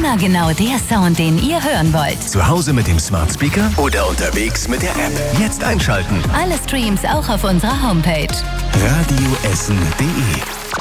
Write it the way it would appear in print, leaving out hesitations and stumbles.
Immer genau der Sound, den ihr hören wollt. Zu Hause mit dem Smart Speaker oder unterwegs mit der App. Jetzt einschalten. Alle Streams auch auf unserer Homepage. radioessen.de